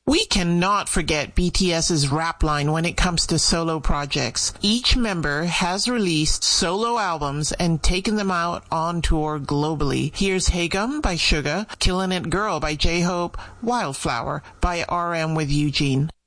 We cannot forget BTS's rap line when it comes to solo projects. Each member has released solo albums and taken them out on tour globally. Here's Haegum by Suga, Killin' It Girl by J-Hope, Wildflower by RM with Eugene.